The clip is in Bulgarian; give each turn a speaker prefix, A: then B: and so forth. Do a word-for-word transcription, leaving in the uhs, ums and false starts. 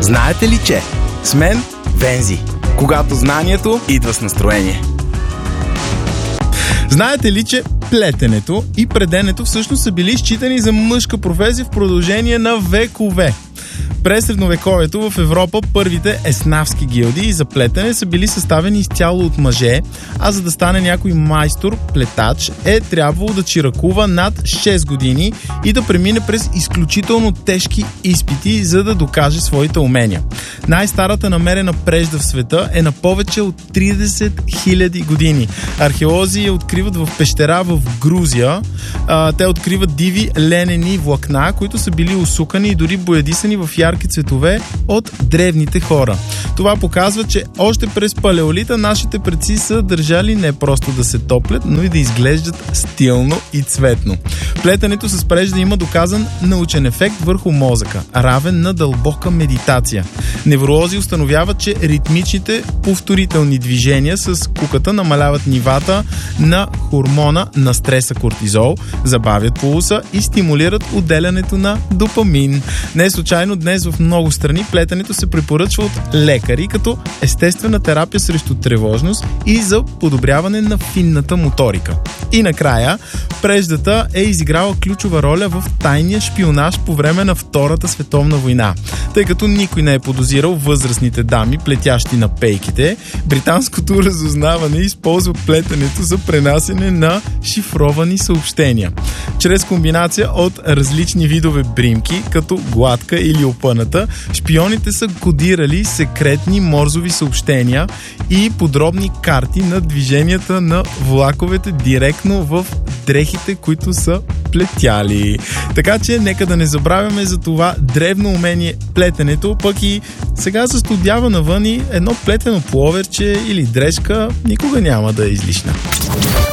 A: Знаете ли, че с мен Вензи, когато знанието идва с настроение.
B: Знаете ли, че плетенето и преденето всъщност са били считани за мъжка професия в продължение на векове? През средновековието в Европа първите еснавски гилдии за плетене са били съставени изцяло от мъже, а за да стане някой майстор, плетач, е трябвало да чиракува над шест години и да премине през изключително тежки изпити, за да докаже своите умения. Най-старата намерена прежда в света е на повече от тридесет хиляди години. Археолози я откриват в пещера в Грузия. А, те откриват диви ленени влакна, които са били усукани и дори боядисани в ярки цветове от древните хора. Това показва, че още през палеолита нашите предци са държали не просто да се топлят, но и да изглеждат стилно и цветно. Плетенето с прежда има доказан научен ефект върху мозъка, равен на дълбока медитация. Невролози установяват, че ритмичните повторителни движения с куката намаляват нивата на хормона на стреса кортизол, забавят пулса и стимулират отделянето на допамин. Не случайно днес в много страни плетенето се препоръчва от лекари като естествена терапия срещу тревожност и за подобряване на финната моторика. И накрая, преждата е изиграла ключова роля в тайния шпионаж по време на Втората световна война. Тъй като никой не е подозирал възрастните дами, плетящи на пейките, британското разузнаване използва плетенето за пренасене на шифровани съобщения. Чрез комбинация от различни видове бримки, като гладка или опъната, шпионите са кодирали секретни морзови съобщения и подробни карти на движенията на влаковете директно в дрехите, които са плетяли. Така че нека да не забравяме за това древно умение плетенето, пък и сега застудява навън и едно плетено пуловерче или дрежка никога няма да е излишна.